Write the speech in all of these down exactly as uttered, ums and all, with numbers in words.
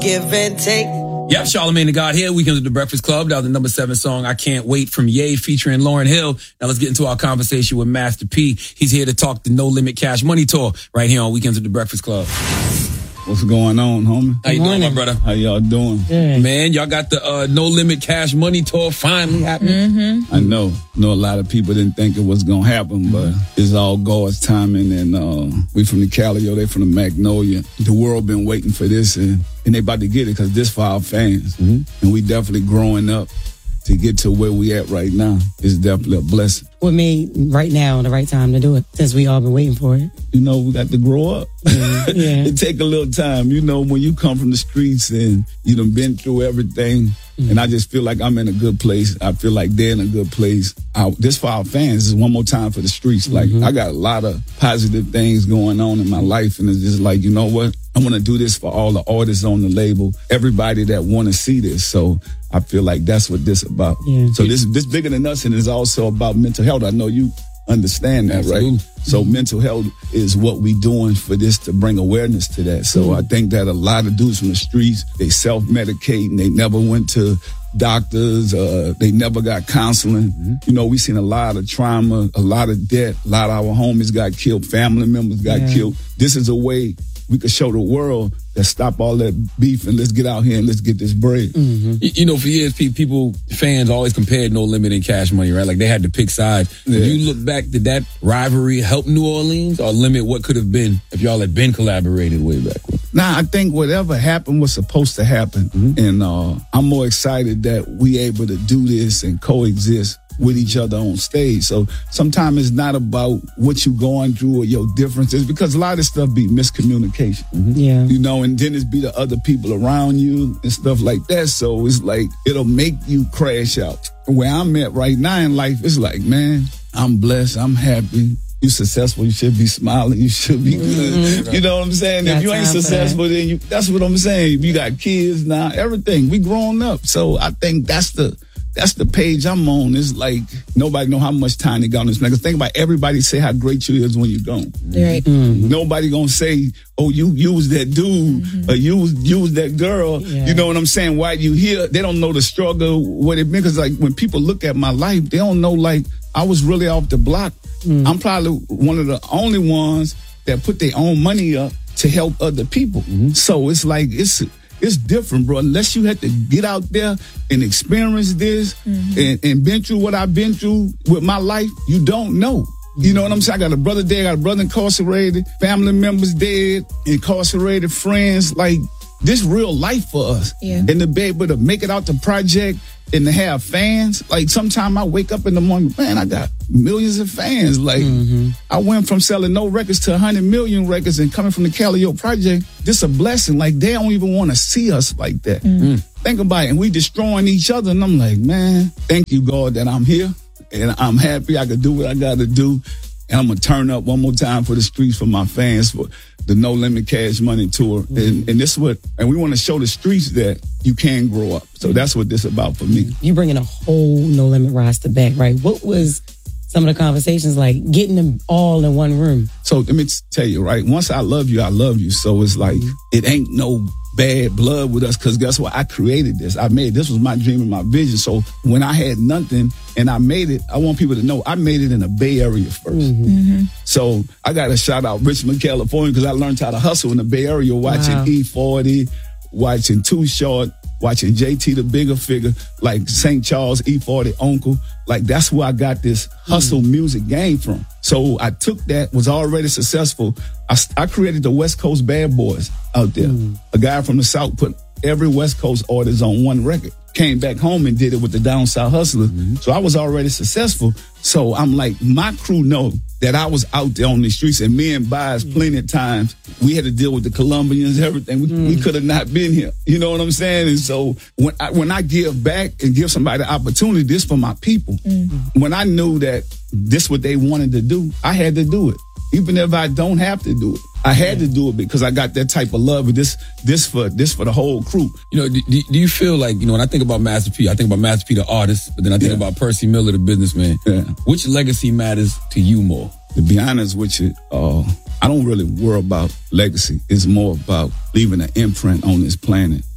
Give and take. Yep, Charlamagne the God here. Weekends at the Breakfast Club. That was the number seven song, I Can't Wait, from Ye featuring Lauryn Hill. Now let's get into our conversation with Master P. He's here to talk the No Limit Cash Money Tour right here on Weekends at the Breakfast Club. What's going on, homie? How you doing, my brother? How y'all doing? Good. Man, y'all got the uh, No Limit Cash Money Tour finally happening. Mm-hmm. I know. know a lot of people didn't think it was going to happen, but it's all God's timing. And uh, we from the Calio, they from the Magnolia. The world been waiting for this, and, and they about to get it because this for our fans. Mm-hmm. And we definitely growing up to get to where we at right now. Is definitely a blessing. What made right now the right time to do it, since we all been waiting for it? You know, we got to grow up. Yeah. Yeah. It take a little time. You know, when you come from the streets and you done been through everything, mm-hmm. and I just feel like I'm in a good place. I feel like they're in a good place. I, this for our fans. This is one more time for the streets. Like, mm-hmm. I got a lot of positive things going on in my life, and it's just like, you know what? I want to do this for all the artists on the label, everybody that want to see this. So I feel like that's what this about. Yeah. So this this bigger than us, and it's also about mental health. I know you understand that, Absolutely. Right? So mm-hmm. mental health is what we doing for this to bring awareness to that. So mm-hmm. I think that a lot of dudes from the streets, they self-medicating. They never went to doctors. Uh, they never got counseling. Mm-hmm. You know, we seen a lot of trauma, a lot of death. A lot of our homies got killed. Family members got yeah. killed. This is a way we could show the world that stop all that beef and let's get out here and let's get this bread. Mm-hmm. You, you know, for years, people, fans always compared No Limit and Cash Money, right? Like they had to pick sides. Yeah. When you look back, did that rivalry help New Orleans or limit what could have been if y'all had been collaborated way back when? Nah, I think whatever happened was supposed to happen. Mm-hmm. And uh, I'm more excited that we able to do this and coexist with each other on stage. So sometimes it's not about what you going through or your differences, because a lot of stuff be miscommunication. Mm-hmm. Yeah. You know, and then it's be the other people around you and stuff like that. So it's like, it'll make you crash out. Where I'm at right now in life, it's like, man, I'm blessed. I'm happy. You successful, you should be smiling, you should be good. Mm-hmm. You know what I'm saying? That's if you ain't successful, then you, that's what I'm saying. If you got kids now, everything, we grown up. So I think that's the, That's the page I'm on. It's like nobody know how much time they got on this man. Cause think about everybody say how great you is when you're gone. Right. Mm-hmm. Nobody gonna say, oh, you use that dude mm-hmm. or you use that girl. Yeah. You know what I'm saying? While you here, they don't know the struggle, what it meant. Cause like when people look at my life, they don't know like I was really off the block. Mm-hmm. I'm probably one of the only ones that put their own money up to help other people. Mm-hmm. So it's like, it's, It's different, bro. Unless you had to get out there and experience this mm-hmm. and, and been through what I've been through with my life, you don't know. You know what I'm saying? I got a brother dead, I got a brother incarcerated, family members dead, incarcerated friends. Like, this real life for us. Yeah. And to be able to make it out the project and to have fans. Like, sometimes I wake up in the morning, man, I got millions of fans. Like, mm-hmm. I went from selling no records to one hundred million records and coming from the Calio Project. This a blessing. Like, they don't even want to see us like that. Mm-hmm. Think about it. And we destroying each other. And I'm like, man, thank you, God, that I'm here. And I'm happy I could do what I got to do. And I'm going to turn up one more time for the streets, for my fans, for the No Limit Cash Money Tour. Mm-hmm. And, and this what, and we want to show the streets that you can grow up. So that's what this is about for me. You bringing a whole No Limit roster back, right? What was some of the conversations like, getting them all in one room? So let me tell you, right? Once I love you, I love you. So it's like, mm-hmm. it ain't no bad blood with us, because guess what? I created this. I made this was my dream and my vision. So when I had nothing and I made it, I want people to know I made it in the Bay Area first. Mm-hmm. Mm-hmm. So I got to shout out Richmond, California, because I learned how to hustle in the Bay Area, watching wow. E forty, watching Too Short, watching J T the Bigger Figure, like Saint Charles, E forty, Uncle. Like, that's where I got this hustle mm. music game from. So I took that, was already successful. I, I created the West Coast Bad Boys out there. Mm. A guy from the South put every West Coast artist on one record. Came back home and did it with the Down South Hustlers. Mm-hmm. So I was already successful. So I'm like, my crew know that I was out there on the streets, and me and Bias mm. plenty of times, we had to deal with the Colombians, everything. We, mm. we could have not been here. You know what I'm saying? And so when I, when I give back and give somebody the opportunity, this for my people. Mm. When I knew that this what they wanted to do, I had to do it. Even if I don't have to do it, I had to do it because I got that type of love. This, this for this for the whole crew. You know, do, do you feel like, you know, when I think about Master P, I think about Master P, the artist, but then I think yeah. about Percy Miller, the businessman. Yeah. Which legacy matters to you more? To be honest with you, uh, I don't really worry about legacy. It's more about leaving an imprint on this planet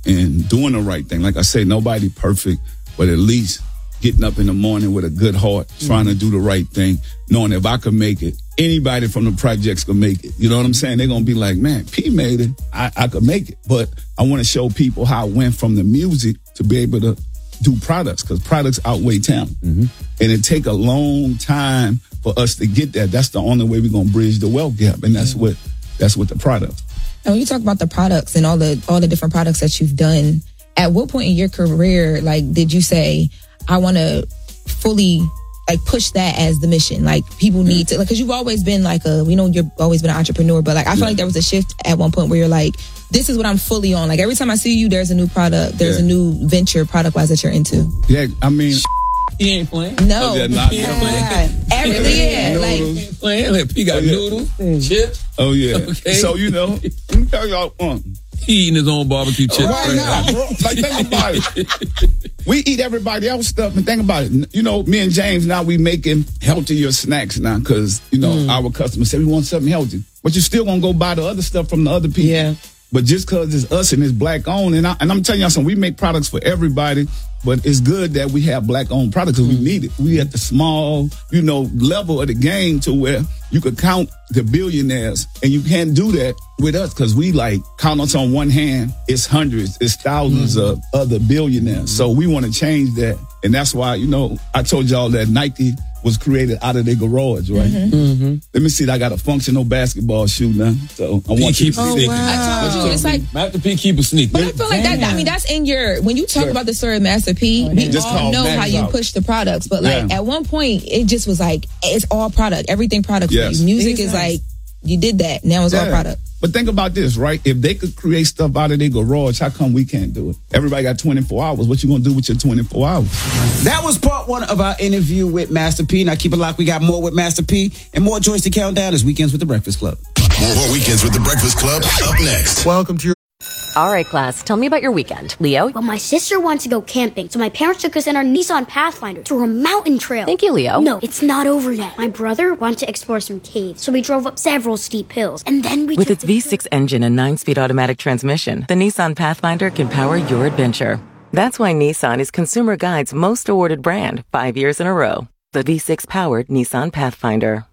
and doing the right thing. Like I say, nobody perfect, but at least getting up in the morning with a good heart, trying to do the right thing, knowing if I could make it, anybody from the projects could make it. You know what I'm saying? They're going to be like, man, P made it. I, I could make it. But I want to show people how I went from the music to be able to do products, because products outweigh talent. Mm-hmm. And it take a long time for us to get that. That's the only way we're going to bridge the wealth gap. And that's what that's what the product. And when you talk about the products and all the all the different products that you've done, at what point in your career, like, did you say, I want to fully like push that as the mission? Like, people need to, like, because you've always been like a, we know you've always been an entrepreneur, but like I feel yeah. like there was a shift at one point where you're like, this is what I'm fully on. Like, every time I see you, there's a new product, there's yeah. a new venture product wise that you're into. Yeah, I mean, he ain't playing. No, oh, yeah, not yeah. playing. Every yeah, like he ain't playing. Like, he got oh, yeah. noodles, chips. Oh yeah. Okay. So you know, let me tell y'all one. He eating his own barbecue chips right, right now, bro. Like, think about it. We eat everybody else stuff, and think about it. You know, me and James now we making healthier snacks now because you know mm. our customers say we want something healthy, but you still gonna go buy the other stuff from the other people. Yeah. But just because it's us and it's black owned, and, I, and I'm telling y'all something, we make products for everybody. But it's good that we have black-owned products because we need it. We at the small, you know, level of the game to where you could count the billionaires, and you can't do that with us because we, like, count us on one hand. It's hundreds, it's thousands mm-hmm. of other billionaires. Mm-hmm. So we want to change that, and that's why, you know, I told y'all that Nike was created out of their garage, right? Mm-hmm. Mm-hmm. Let me see, I got a functional basketball shoe now, so I want P you keep to a see. sneaker. I told you, it's like Master P keep a sneaker. But I feel like that. I mean, that's in your when you talk sure. about the story of Master P. We just all know how you out. push the products, but like yeah. at one point, it just was like it's all product, everything product. Yes. For you. Music exactly. is like you did that. Now it's yeah. all product. But think about this, right? If they could create stuff out of their garage, how come we can't do it? Everybody got twenty-four hours. What you gonna do with your twenty-four hours? That was part one of our interview with Master P. Now keep it locked. We got more with Master P and more joints to count down as Weekends with the Breakfast Club. More Weekends with the Breakfast Club up next. Welcome to your... All right, class, tell me about your weekend. Leo? Well, my sister wants to go camping, so my parents took us in our Nissan Pathfinder through a mountain trail. Thank you, Leo. No, it's not over yet. My brother wanted to explore some caves, so we drove up several steep hills, and then we With took its V six engine and nine-speed automatic transmission, the Nissan Pathfinder can power your adventure. That's why Nissan is Consumer Guide's most awarded brand, five years in a row. The V six-powered Nissan Pathfinder.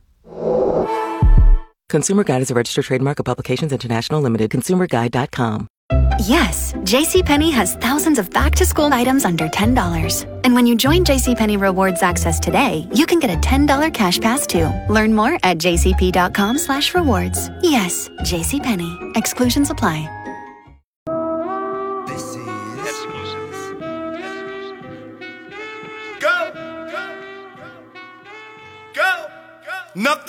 Consumer Guide is a registered trademark of Publications International Limited. consumer guide dot com. Yes, JCPenney has thousands of back-to-school items under ten dollars. And when you join JCPenney Rewards Access today, you can get a ten dollars cash pass too. Learn more at jcp.com slash rewards. Yes, JCPenney. Exclusions apply. This is... Exclusive. Go! Go! Go! Go! Go! Nothing